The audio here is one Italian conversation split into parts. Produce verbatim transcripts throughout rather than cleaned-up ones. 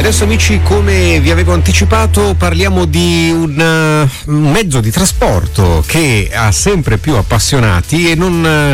Adesso amici, come vi avevo anticipato, parliamo di un, uh, un mezzo di trasporto che ha sempre più appassionati e non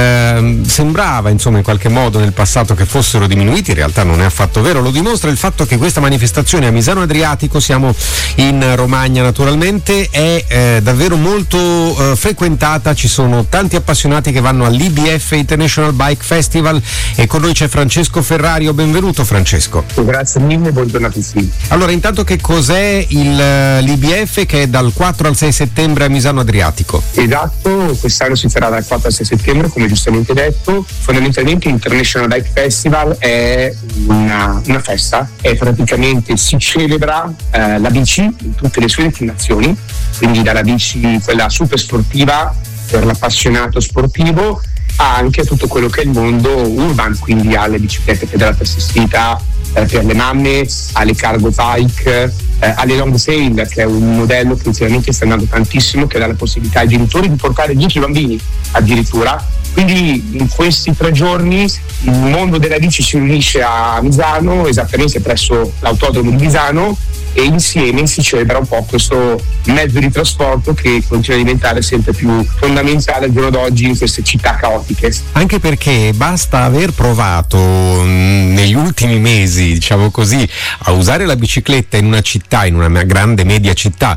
uh, sembrava insomma in qualche modo nel passato che fossero diminuiti, in realtà non è affatto vero, lo dimostra il fatto che questa manifestazione a Misano Adriatico, siamo in Romagna naturalmente, è eh, davvero molto uh, frequentata, ci sono tanti appassionati che vanno all'I B F International Bike Festival e con noi c'è Francesco Ferrario, benvenuto Francesco. Grazie mille, buongiorno a tutti. Allora, intanto che cos'è il, l'I B F che è dal quattro al sei settembre a Misano Adriatico? Esatto, quest'anno si farà dal quattro al sei settembre, come giustamente detto. Fondamentalmente International Bike Festival è una, una festa, è praticamente si celebra eh, la bici in tutte le sue declinazioni, quindi dalla bici quella super sportiva per l'appassionato sportivo a anche tutto quello che è il mondo urban, quindi alle biciclette pedalate assistita eh, per le mamme, alle cargo bike, eh, alle long tail, che è un modello che ultimamente sta andando tantissimo, che dà la possibilità ai genitori di portare dieci bambini addirittura. Quindi in questi tre giorni il mondo della bici si riunisce a Misano, esattamente presso l'autodromo di Misano, e insieme si celebra un po' questo mezzo di trasporto che continua a diventare sempre più fondamentale al giorno d'oggi in queste città caotiche. Anche perché basta aver provato mh, negli ultimi mesi, diciamo così, a usare la bicicletta in una città, in una grande media città,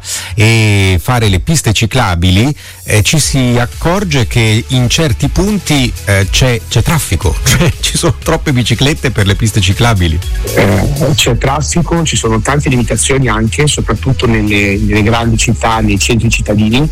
e fare le piste ciclabili, eh, ci si accorge che in certi punti eh, c'è, c'è traffico, cioè ci sono troppe biciclette per le piste ciclabili. Eh, c'è traffico, ci sono tante limitazioni anche, soprattutto nelle, nelle grandi città, nei centri cittadini,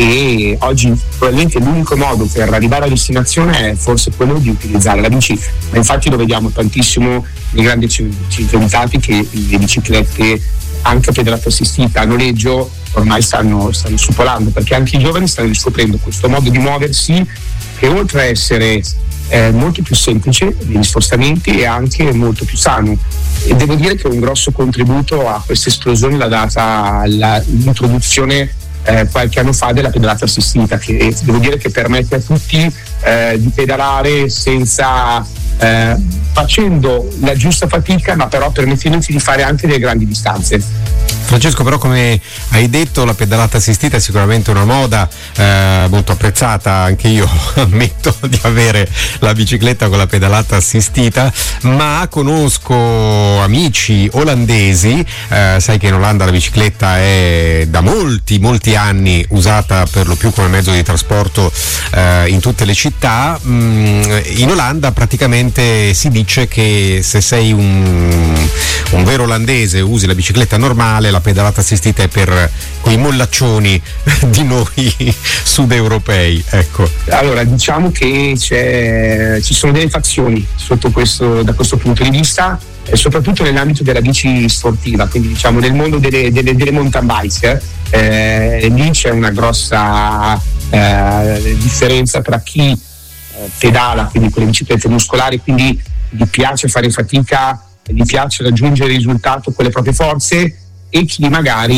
e oggi probabilmente l'unico modo per arrivare a destinazione è forse quello di utilizzare la bici, ma infatti lo vediamo tantissimo nei grandi centri abitati che le biciclette anche pedalata assistita a noleggio ormai stanno, stanno spopolando, perché anche i giovani stanno riscoprendo questo modo di muoversi che oltre a essere eh, molto più semplice negli spostamenti è anche molto più sano, e devo dire che un grosso contributo a questa esplosione l'ha data la, l'introduzione eh, qualche anno fa della pedalata assistita, che devo dire che permette a tutti eh, di pedalare senza eh, facendo la giusta fatica, ma però permettendoci di fare anche delle grandi distanze. Francesco, però come hai detto la pedalata assistita è sicuramente una moda eh, molto apprezzata, anche io ammetto di avere la bicicletta con la pedalata assistita, ma conosco amici olandesi, eh, sai che in Olanda la bicicletta è da molti molti anni usata per lo più come mezzo di trasporto eh, in tutte le città. Mm, in Olanda praticamente si dice che se sei un, un vero olandese usi la bicicletta normale, la pedalata assistita è per quei mollaccioni di noi sudeuropei, ecco. Allora diciamo che c'è, ci sono delle fazioni sotto questo, da questo punto di vista, e soprattutto nell'ambito della bici sportiva, quindi diciamo nel mondo delle, delle, delle mountain bike, eh, lì c'è una grossa eh, differenza tra chi eh, pedala, quindi con le biciclette muscolari, quindi gli piace fare fatica, gli piace raggiungere il risultato con le proprie forze, e chi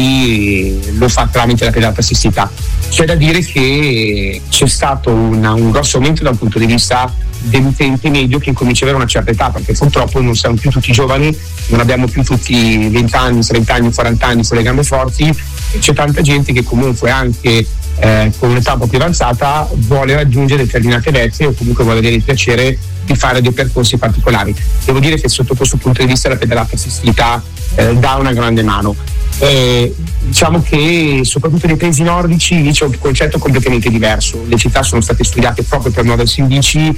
magari lo fa tramite la pedalata assistita. C'è da dire che c'è stato una, un grosso aumento dal punto di vista dell'utente medio che incomincia ad avere una certa età, perché purtroppo non siamo più tutti giovani, non abbiamo più tutti venti anni, trenta anni, quaranta anni con le gambe forti, e c'è tanta gente che comunque anche eh, con un'età un po' più avanzata vuole raggiungere determinate vette o comunque vuole avere il piacere di fare dei percorsi particolari. Devo dire che sotto questo punto di vista la pedalata assistita eh, dà una grande mano. Eh, diciamo che soprattutto nei paesi nordici lì c'è un concetto completamente diverso, le città sono state studiate proprio per muoversi in bici,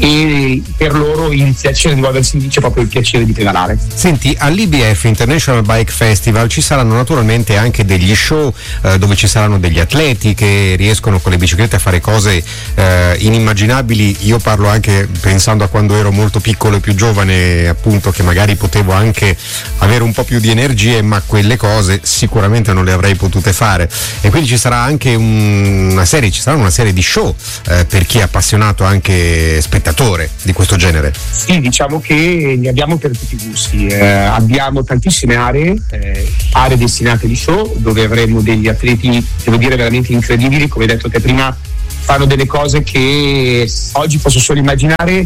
e per loro il piacere di muoversi in bici è proprio il piacere di pedalare. Senti, all'I B F International Bike Festival ci saranno naturalmente anche degli show eh, dove ci saranno degli atleti che riescono con le biciclette a fare cose eh, inimmaginabili. Io parlo anche pensando a quando ero molto piccolo e più giovane, appunto, che magari potevo anche avere un po' più di energie, ma quelle cose sicuramente non le avrei potute fare, e quindi ci sarà anche un, una serie ci sarà una serie di show eh, per chi è appassionato, anche spettatore di questo genere. Sì, diciamo che ne abbiamo per tutti i gusti, eh, abbiamo tantissime aree eh, aree destinate di show dove avremo degli atleti, devo dire, veramente incredibili, come hai detto te prima, fanno delle cose che oggi posso solo immaginare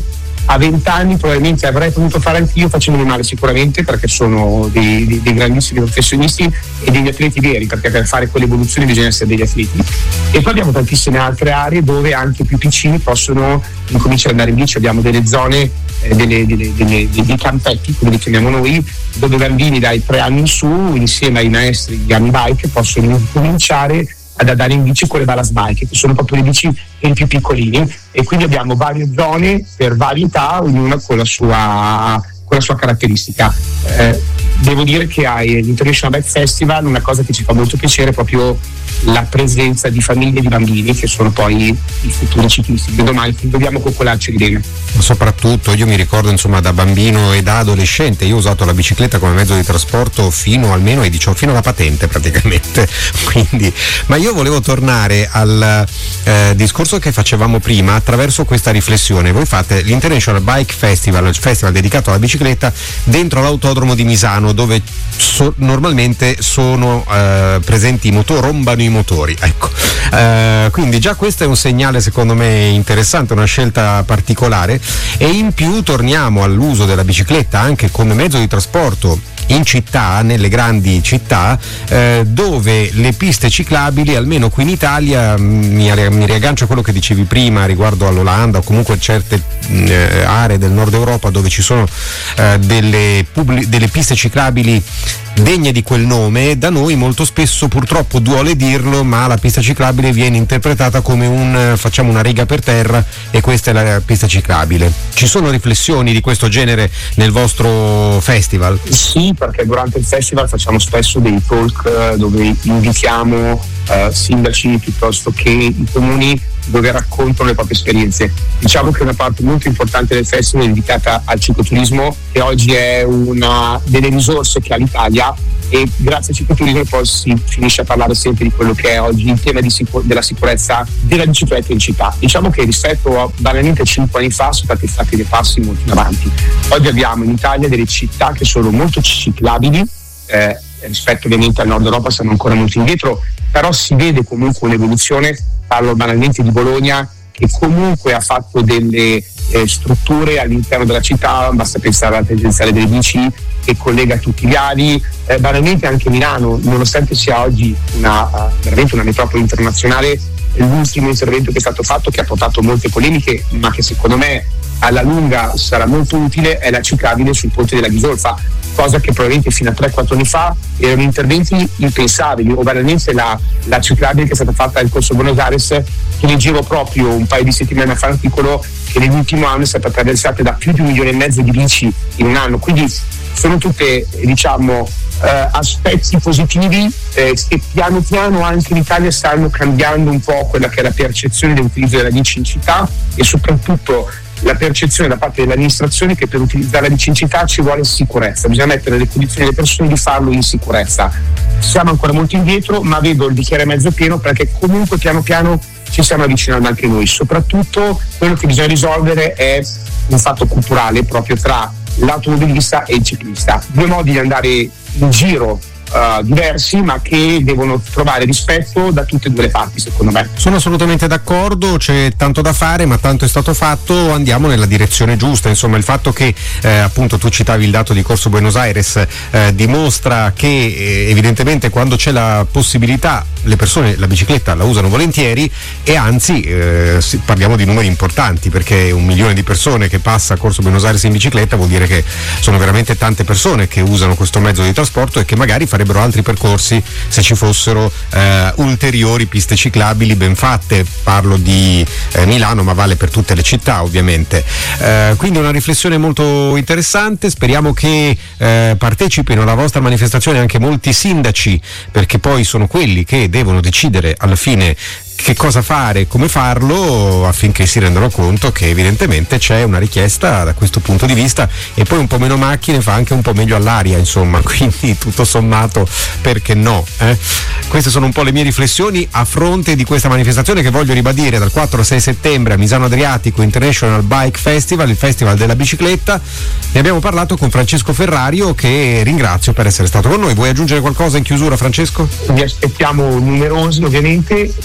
a vent'anni probabilmente avrei potuto fare anch'io, facendomi male sicuramente, perché sono dei, dei, dei grandissimi professionisti e degli atleti veri, perché per fare quell'evoluzione bisogna essere degli atleti. E poi abbiamo tantissime altre aree dove anche i più piccini possono incominciare ad andare in bici. Abbiamo delle zone, eh, delle, delle, delle, dei campetti, come li chiamiamo noi, dove i bambini dai tre anni in su, insieme ai maestri di Ami Bike, possono cominciare ad andare in bici con le balance bike, che sono proprio le bici per i più piccolini, e quindi abbiamo varie zone per varie età, ognuna con la sua, con la sua caratteristica. Eh, devo dire che all'International Bike Festival una cosa che ci fa molto piacere è proprio la presenza di famiglie e di bambini, che sono poi i futuri ciclisti di domani, quindi dobbiamo coccolarci bene. Ma soprattutto io mi ricordo, insomma, da bambino e da adolescente io ho usato la bicicletta come mezzo di trasporto fino almeno ai diciotto, fino alla patente praticamente. Quindi, ma io volevo tornare al eh, discorso che facevamo prima attraverso questa riflessione. Voi fate l'International Bike Festival, il festival dedicato alla bicicletta, dentro l'autodromo di Misano, dove so, normalmente sono eh, presenti i motori, rombano i motori, ecco. Eh, quindi già questo è un segnale secondo me interessante, una scelta particolare, e in più torniamo all'uso della bicicletta anche come mezzo di trasporto in città, nelle grandi città, eh, dove le piste ciclabili, almeno qui in Italia, mi, mi riaggancio a quello che dicevi prima riguardo all'Olanda o comunque certe eh, aree del nord Europa dove ci sono eh, delle, pubblic- delle piste ciclabili degne di quel nome. Da noi molto spesso, purtroppo duole dirlo, ma la pista ciclabile viene interpretata come un facciamo una riga per terra e questa è la pista ciclabile. Ci sono riflessioni di questo genere nel vostro festival? Sì, perché durante il festival facciamo spesso dei talk dove invitiamo uh, sindaci piuttosto che i comuni, dove raccontano le proprie esperienze. Diciamo che una parte molto importante del festival è dedicata al cicloturismo, che oggi è una delle risorse che ha l'Italia, e grazie al cicloturismo poi si finisce a parlare sempre di quello che è oggi il tema di sicur- della sicurezza della bicicletta in città. Diciamo che rispetto a banalmente cinque anni fa sono stati fatti dei passi molto in avanti. Oggi abbiamo in Italia delle città che sono molto ciclabili, eh, rispetto ovviamente al nord Europa siamo ancora molto indietro, però si vede comunque un'evoluzione. Parlo banalmente di Bologna, che comunque ha fatto delle eh, strutture all'interno della città, basta pensare alla tangenziale delle bici che collega tutti gli ali, eh, banalmente anche Milano, nonostante sia oggi una, uh, veramente una metropoli internazionale, l'ultimo intervento che è stato fatto, che ha portato molte polemiche, ma che secondo me alla lunga sarà molto utile, è la ciclabile sul ponte della Ghisolfa, cosa che probabilmente fino a tre quattro anni fa erano interventi impensabili, o banalmente la, la ciclabile che è stata fatta nel corso Buenos Aires, che leggevo proprio un paio di settimane fa un articolo che nell'ultimo anno è stata attraversata da più di un milione e mezzo di bici in un anno, quindi sono tutte, diciamo, eh, aspetti positivi eh, che piano piano anche in Italia stanno cambiando un po' quella che è la percezione dell'utilizzo della bici in città, e soprattutto la percezione da parte dell'amministrazione che per utilizzare la bici in città ci vuole sicurezza, bisogna mettere le condizioni alle persone di farlo in sicurezza. Siamo ancora molto indietro, ma vedo il bicchiere mezzo pieno, perché comunque piano piano ci stiamo avvicinando anche noi. Soprattutto quello che bisogna risolvere è un fatto culturale proprio tra l'automobilista e il ciclista, due modi di andare in giro Uh, diversi, ma che devono trovare rispetto da tutte e due le parti, secondo me. Sono assolutamente d'accordo, c'è tanto da fare, ma tanto è stato fatto, andiamo nella direzione giusta. Insomma, il fatto che eh, appunto tu citavi il dato di Corso Buenos Aires eh, dimostra che eh, evidentemente quando c'è la possibilità le persone la bicicletta la usano volentieri, e anzi eh, parliamo di numeri importanti, perché un milione di persone che passa a Corso Buenos Aires in bicicletta vuol dire che sono veramente tante persone che usano questo mezzo di trasporto e che magari farebbero altri percorsi se ci fossero eh, ulteriori piste ciclabili ben fatte. Parlo di eh, Milano, ma vale per tutte le città ovviamente. Eh, quindi una riflessione molto interessante, speriamo che eh, partecipino alla vostra manifestazione anche molti sindaci, perché poi sono quelli che devono decidere alla fine che cosa fare, come farlo, affinché si rendano conto che evidentemente c'è una richiesta da questo punto di vista, e poi un po' meno macchine fa anche un po' meglio all'aria, insomma, quindi tutto sommato perché no? Eh? Queste sono un po' le mie riflessioni a fronte di questa manifestazione che voglio ribadire dal quattro al sei settembre a Misano Adriatico International Bike Festival, il festival della bicicletta. Ne abbiamo parlato con Francesco Ferrario, che ringrazio per essere stato con noi. Vuoi aggiungere qualcosa in chiusura, Francesco? Vi aspettiamo numerosi ovviamente, ricordo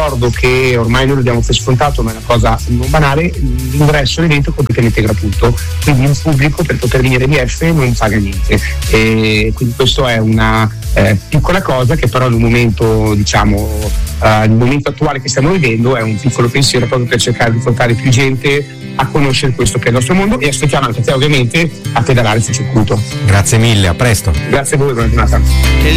ricordo che ormai noi lo diamo per scontato, ma è una cosa non banale, l'ingresso all'evento è completamente gratuito, quindi il pubblico per poter venire B F non paga niente, e quindi questo è una eh, piccola cosa che però nel momento, diciamo, uh, nel momento attuale che stiamo vivendo è un piccolo pensiero proprio per cercare di portare più gente a conoscere questo che è il nostro mondo, e aspettiamo anche te ovviamente a pedalare sul circuito. Grazie mille, a presto. Grazie a voi, buona giornata.